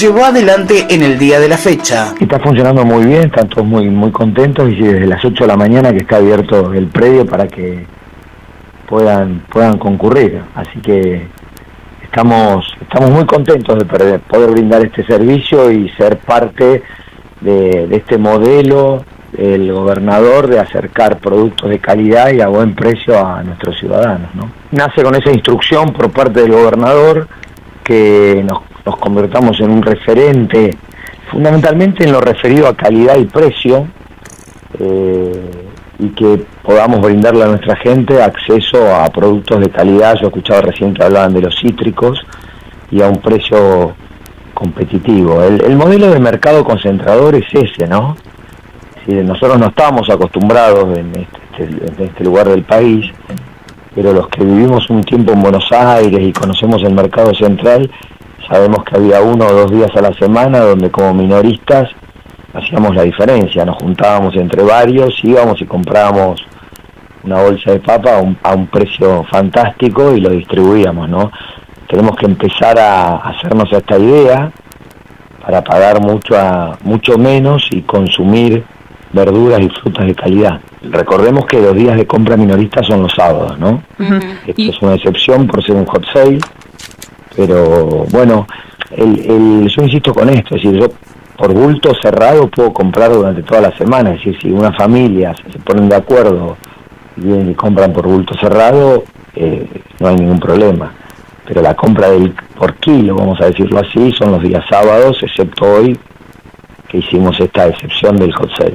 llevó adelante en el día de la fecha. Está funcionando muy bien, están todos muy contentos, y desde las 8 de la mañana que está abierto el predio para que puedan concurrir, así que estamos muy contentos de poder brindar este servicio y ser parte de este modelo del gobernador de acercar productos de calidad y a buen precio a nuestros ciudadanos, ¿no? Nace con esa instrucción por parte del gobernador que nos convertamos en un referente, fundamentalmente en lo referido a calidad y precio, y que podamos brindarle a nuestra gente acceso a productos de calidad. Yo escuchaba recién que hablaban de los cítricos, y a un precio competitivo. El modelo de mercado concentrador es ese, ¿no? Si nosotros no estamos acostumbrados en este lugar del país, pero los que vivimos un tiempo en Buenos Aires y conocemos el mercado central, sabemos que había 1 o 2 días a la semana donde como minoristas hacíamos la diferencia, nos juntábamos entre varios, íbamos y comprábamos una bolsa de papa a un precio fantástico y lo distribuíamos, ¿no? Tenemos que empezar a hacernos esta idea para pagar mucho menos y consumir verduras y frutas de calidad. Recordemos que los días de compra minorista son los sábados, ¿no? Esto es una excepción por ser un hot sale, pero bueno, yo insisto con esto, es decir, yo por bulto cerrado puedo comprar durante toda la semana, es decir, si una familia se ponen de acuerdo y vienen y compran por bulto cerrado, no hay ningún problema. Pero la compra por kilo, vamos a decirlo así, son los días sábados, excepto hoy, que hicimos esta excepción del hot sale.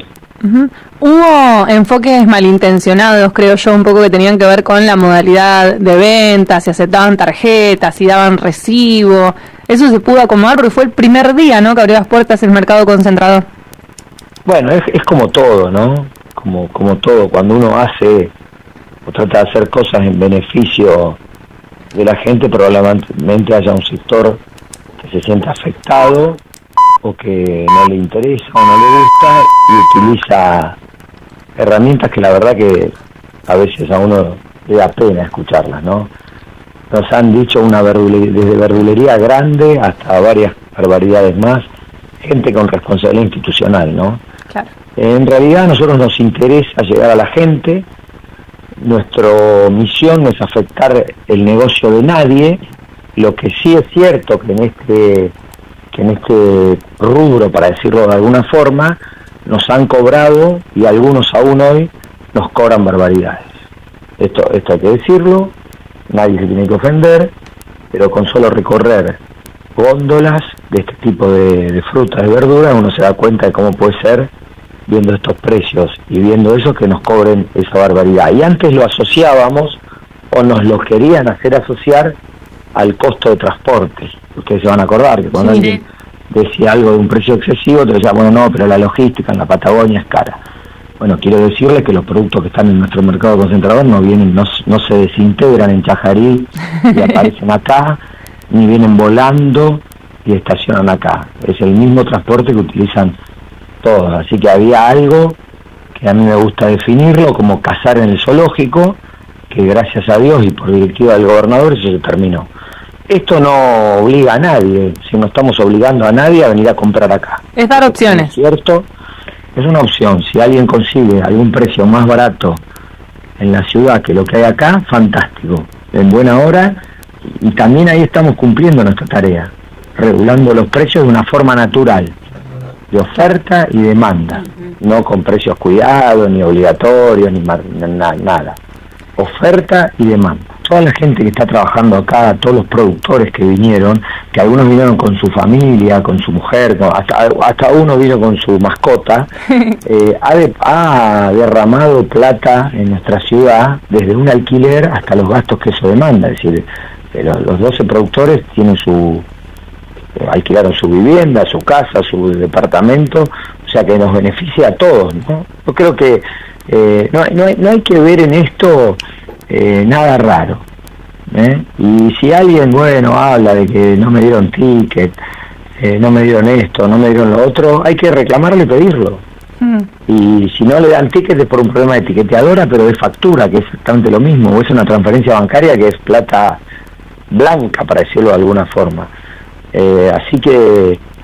Hubo enfoques malintencionados, creo yo, un poco que tenían que ver con la modalidad de venta, si aceptaban tarjetas, si daban recibo. Eso se pudo acomodar porque fue el primer día, ¿no?, que abrió las puertas el mercado concentrador. Bueno, es como todo, ¿no? Como todo, cuando uno hace o trata de hacer cosas en beneficio de la gente, probablemente haya un sector que se sienta afectado o que no le interesa o no le gusta y utiliza herramientas que la verdad que a veces a uno le da pena escucharlas, ¿no? Nos han dicho desde verdulería grande hasta varias barbaridades más, gente con responsabilidad institucional, ¿no? Claro. En realidad a nosotros nos interesa llegar a la gente. Nuestra misión no es afectar el negocio de nadie. Lo que sí es cierto que en este rubro, para decirlo de alguna forma, nos han cobrado, y algunos aún hoy nos cobran barbaridades. Esto hay que decirlo, nadie se tiene que ofender, pero con solo recorrer góndolas de este tipo de frutas y verduras uno se da cuenta de cómo puede ser, viendo estos precios y viendo eso, que nos cobren esa barbaridad. Y antes lo asociábamos, o nos lo querían hacer asociar, al costo de transporte. Ustedes se van a acordar que cuando alguien decía algo de un precio excesivo, te decía, bueno, no, pero la logística en la Patagonia es cara. Bueno, quiero decirles que los productos que están en nuestro mercado concentrador no se desintegran en Chajarí y aparecen acá, ni vienen volando y estacionan acá. Es el mismo transporte que utilizan todos. Así que había algo que a mí me gusta definirlo como cazar en el zoológico, que gracias a Dios y por directiva del gobernador eso se terminó. Esto no obliga a nadie, si no estamos obligando a nadie a venir a comprar acá. Es dar opciones. ¿Es cierto? Es una opción. Si alguien consigue algún precio más barato en la ciudad que lo que hay acá, fantástico, en buena hora, y también ahí estamos cumpliendo nuestra tarea, regulando los precios de una forma natural, de oferta y demanda, no con precios cuidados, ni obligatorios, ni nada. Oferta y demanda. Toda la gente que está trabajando acá, todos los productores que vinieron, que algunos vinieron con su familia, con su mujer, hasta uno vino con su mascota, ha derramado plata en nuestra ciudad, desde un alquiler hasta los gastos que eso demanda. Es decir, los 12 productores tienen alquilaron su vivienda, su casa, su departamento, o sea que nos beneficia a todos, ¿no? Yo creo que no hay que ver en esto nada raro, y si alguien, habla de que no me dieron ticket, no me dieron esto, no me dieron lo otro, hay que reclamarle y pedirlo. Y si no le dan ticket es por un problema de etiqueteadora, pero de factura, que es exactamente lo mismo, o es una transferencia bancaria que es plata blanca, para decirlo de alguna forma. Así que